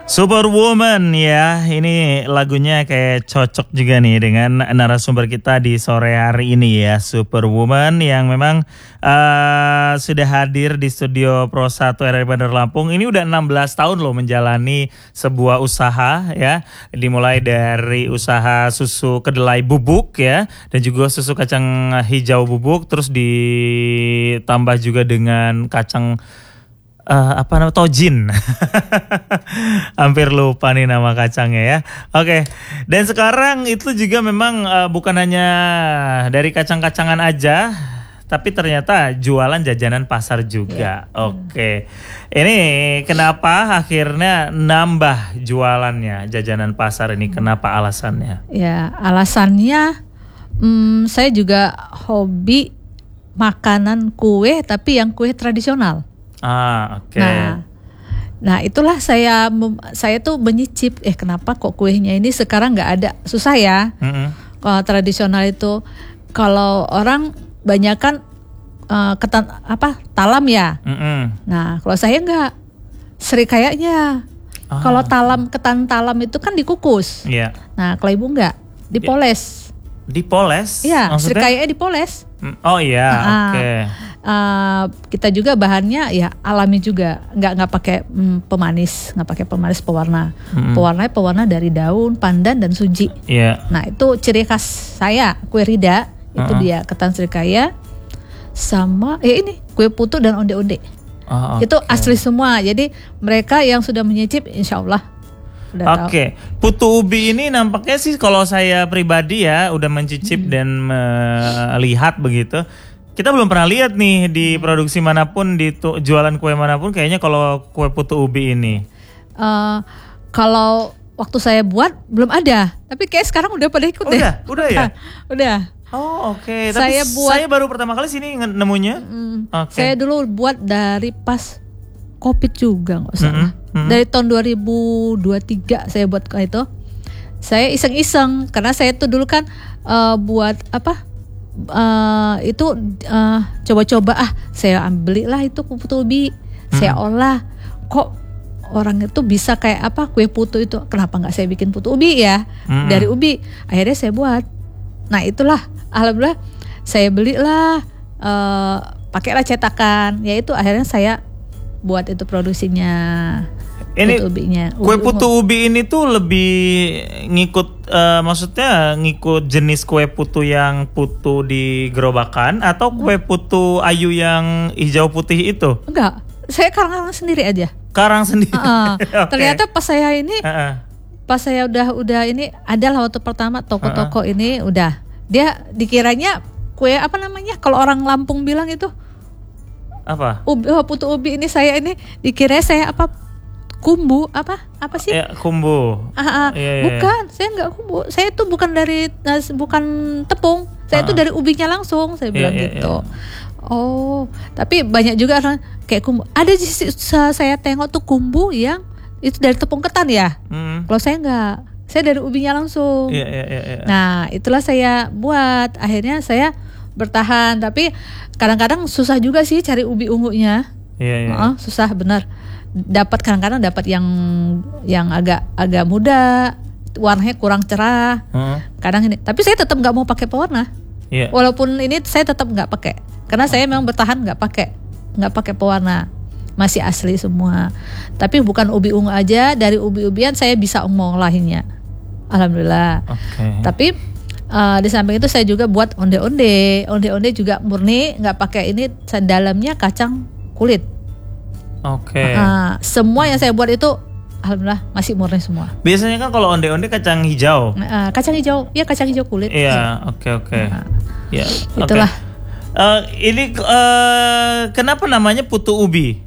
Superwoman ya, ini lagunya kayak cocok juga nih dengan narasumber kita di sore hari ini ya. Superwoman yang memang sudah hadir di studio Pro 1 RRI Bandar Lampung. Ini udah 16 tahun loh menjalani sebuah usaha ya. Dimulai dari usaha susu kedelai bubuk ya, dan juga susu kacang hijau bubuk, terus ditambah juga dengan kacang tojin. Hampir lupa nih nama kacangnya ya. Oke. Dan sekarang itu juga memang bukan hanya dari kacang-kacangan aja, tapi ternyata jualan jajanan pasar juga. Oke. Ini kenapa akhirnya nambah jualannya jajanan pasar ini? Kenapa alasannya? Ya, alasannya saya juga hobi makanan kue, tapi yang kue tradisional. Oke. Nah itulah saya tuh menyicip, kenapa kok kuenya ini sekarang nggak ada, susah ya. Kalau tradisional itu, kalau orang banyakan talam ya. Nah kalau saya nggak, serikayanya. Kalau ketan talam itu kan dikukus. Yeah. Nah kalau ibu nggak, dipoles. Dipoles? Iya, serikayanya dipoles. Oh iya, oke. Kita juga bahannya ya alami juga, nggak pakai pemanis, pewarna. Pewarna dari daun, pandan dan suji. Nah itu ciri khas saya, kue rida itu dia ketan serikaya sama ini kue putu dan onde-onde. Itu asli semua. Jadi mereka yang sudah menyicip insya Allah udah tahu. Putu ubi ini nampaknya sih kalau saya pribadi ya udah mencicip dan melihat begitu. Kita belum pernah lihat nih di produksi manapun, di jualan kue manapun kayaknya kalau kue putu ubi ini. Kalau waktu saya buat belum ada, tapi kayak sekarang udah pada ikut deh. Udah ya? Udah. Tapi saya baru pertama kali sini nemunya. Saya dulu buat dari pas Covid juga nggak salah. Dari tahun 2023 saya buat itu. Saya iseng-iseng karena saya tuh dulu kan buat coba-coba saya belilah itu putu ubi, saya olah, kok orang itu bisa kayak kue putu itu, kenapa nggak saya bikin putu ubi ya dari ubi. Akhirnya saya buat. Nah itulah alhamdulillah saya belilah, pakailah cetakan, yaitu akhirnya saya buat itu produksinya. Ini putu kue putu ubi ini tuh lebih ngikut, maksudnya ngikut jenis kue putu yang putu di gerobakan atau kue putu ayu yang hijau putih itu? Enggak, saya karang sendiri aja. Karang sendiri. Ternyata pas saya ini, pas saya udah ini adalah waktu pertama toko-toko ini udah dia dikiranya kue kalau orang Lampung bilang itu putu ubi ini, saya ini dikira saya kumbu apa sih? Kumbu. Bukan, saya nggak kumbu. Saya itu bukan tepung. Saya itu dari ubinya langsung. Saya bilang gitu. Oh, tapi banyak juga orang kayak kumbu. Ada saya tengok tuh kumbu yang itu dari tepung ketan ya. Kalau saya nggak, saya dari ubinya langsung. Nah, itulah saya buat. Akhirnya saya bertahan. Tapi kadang-kadang susah juga sih cari ubi ungunya. Susah benar. Kadang-kadang dapat yang agak muda, warnanya kurang cerah. Kadang ini, tapi saya tetap nggak mau pakai pewarna. Walaupun ini saya tetap nggak pakai, karena saya memang bertahan nggak pakai pewarna, masih asli semua. Tapi bukan ubi ungu aja, dari ubi-ubian saya bisa ngolahinnya, alhamdulillah. Tapi di samping itu saya juga buat onde-onde juga murni, nggak pakai ini, dalamnya kacang kulit. Semua yang saya buat itu alhamdulillah masih murni semua. Biasanya kan kalau onde-onde kacang hijau. Kacang hijau kulit. Itulah. Ini kenapa namanya putu ubi?